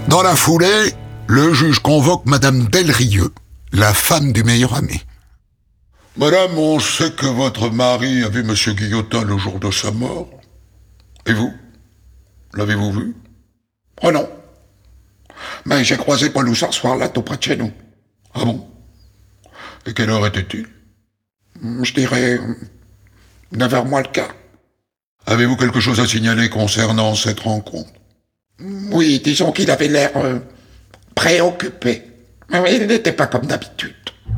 Dans la foulée, le juge convoque Madame Delrieux, la femme du meilleur ami. Madame, on sait que votre mari a vu Monsieur Guillotin le jour de sa mort. Et vous? L'avez-vous vu? Oh non. Mais j'ai croisé Paul Houssard ce soir-là, tout près de chez nous. Ah bon? Et quelle heure était-il? Je dirais 9h moins le quart. Avez-vous quelque chose à signaler concernant cette rencontre? Oui, disons qu'il avait l'air préoccupé. Mais il n'était pas comme d'habitude.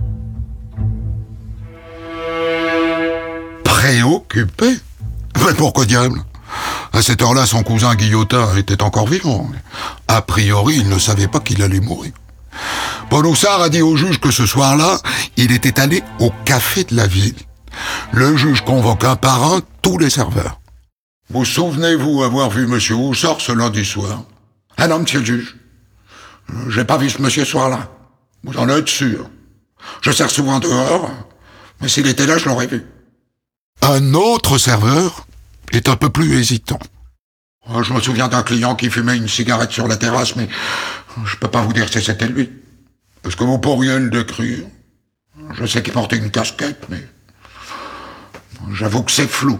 Préoccupé? Mais pourquoi diable? À cette heure-là, son cousin Guillotin était encore vivant. A priori, il ne savait pas qu'il allait mourir. Paul Houssard a dit au juge que ce soir-là, il était allé au café de la ville. Le juge convoque un par un tous les serveurs. Vous souvenez-vous avoir vu Monsieur Houssard ce lundi soir? Ah non, monsieur le juge. J'ai pas vu ce monsieur ce soir-là. Vous en êtes sûr? Je sers souvent dehors, mais s'il était là, je l'aurais vu. Un autre serveur est un peu plus hésitant. Je me souviens d'un client qui fumait une cigarette sur la terrasse, mais je peux pas vous dire si c'était lui. Est-ce que vous pourriez le décrire? Je sais qu'il portait une casquette, mais j'avoue que c'est flou.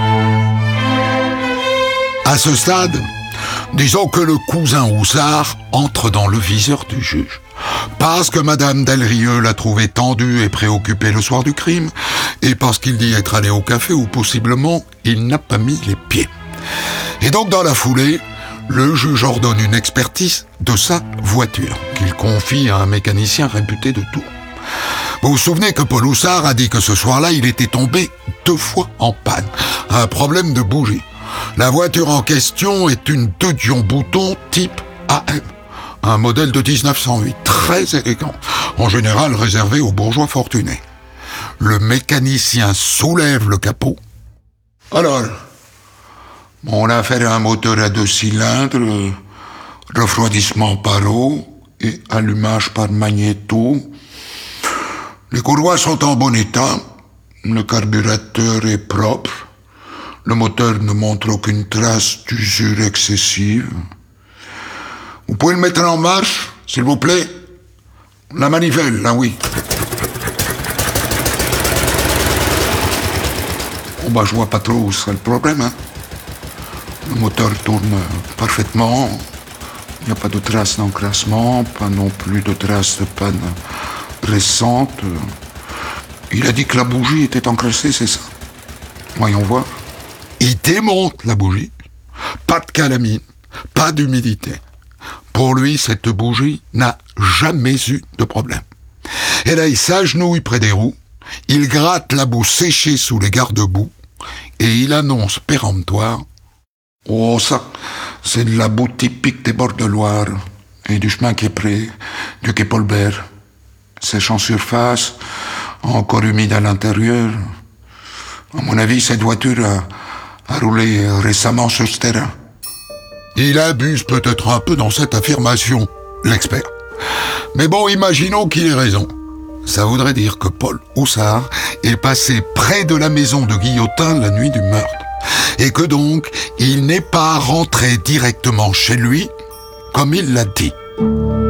À ce stade, disons que le cousin Houssard entre dans le viseur du juge. Parce que Madame Delrieux l'a trouvé tendu et préoccupé le soir du crime, et parce qu'il dit être allé au café où possiblement il n'a pas mis les pieds. Et donc dans la foulée, le juge ordonne une expertise de sa voiture, qu'il confie à un mécanicien réputé de Tours. Vous vous souvenez que Paul Houssard a dit que ce soir-là, il était tombé 2 fois en panne. Un problème de bougie. La voiture en question est une 2 Dion Bouton type AM. Un modèle de 1908, très élégant, en général réservé aux bourgeois fortunés. Le mécanicien soulève le capot. Alors, on a affaire à un moteur à 2 cylindres, refroidissement par eau et allumage par magnéto. Les courroies sont en bon état, le carburateur est propre, le moteur ne montre aucune trace d'usure excessive. Vous pouvez le mettre en marche, s'il vous plaît? La manivelle, là oui. Oh bah je vois pas trop où serait le problème, hein. Le moteur tourne parfaitement, il n'y a pas de traces d'encrassement, pas non plus de traces de panne récente. Il a dit que la bougie était encrassée, c'est ça? Voyons voir. Il démonte la bougie. Pas de calamine, pas d'humidité. Pour lui, cette bougie n'a jamais eu de problème. Et là, il s'agenouille près des roues, il gratte la boue séchée sous les garde-boue, et il annonce péremptoire: « Oh, ça, c'est de la boue typique des bords de Loire, et du chemin qui est près du quai Paulbert. Sèche en surface, encore humide à l'intérieur. À mon avis, cette voiture a roulé récemment sur ce terrain. » Il abuse peut-être un peu dans cette affirmation, l'expert. Mais bon, imaginons qu'il ait raison. Ça voudrait dire que Paul Houssard est passé près de la maison de Guillotin la nuit du meurtre. Et que donc, il n'est pas rentré directement chez lui, comme il l'a dit.